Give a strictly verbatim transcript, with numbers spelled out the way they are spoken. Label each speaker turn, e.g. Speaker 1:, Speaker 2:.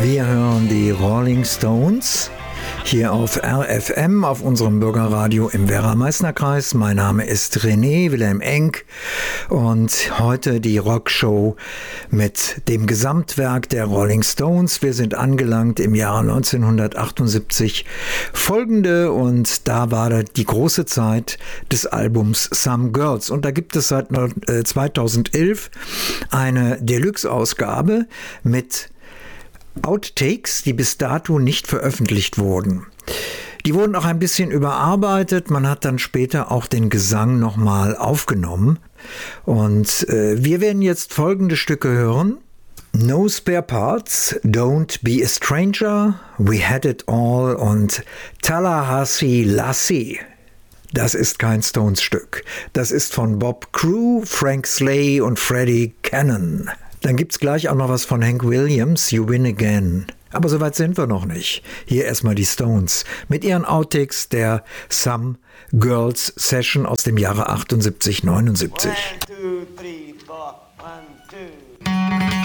Speaker 1: Wir hören die Rolling Stones hier auf R F M, auf unserem Bürgerradio im Werra-Meißner-Kreis. Mein Name ist René Wilhelm Enck und heute die Rockshow mit dem Gesamtwerk der Rolling Stones. Wir sind angelangt im Jahre neunzehnhundertachtundsiebzig folgende und da war die große Zeit des Albums Some Girls. Und da gibt es seit zweitausendelf eine Deluxe-Ausgabe mit Outtakes, die bis dato nicht veröffentlicht wurden. Die wurden auch ein bisschen überarbeitet. Man hat dann später auch den Gesang nochmal aufgenommen. Und äh, wir werden jetzt folgende Stücke hören. No Spare Parts, Don't Be a Stranger, We Had It All und Tallahassee Lassie. Das ist kein Stones-Stück. Das ist von Bob Crew, Frank Slay und Freddie Cannon. Dann gibt's gleich auch noch was von Hank Williams, You Win Again. Aber so weit sind wir noch nicht. Hier erstmal die Stones mit ihren Outtakes der Some Girls Session aus dem Jahre achtundsiebzig, neunundsiebzig.
Speaker 2: One, two, three, four. One, two.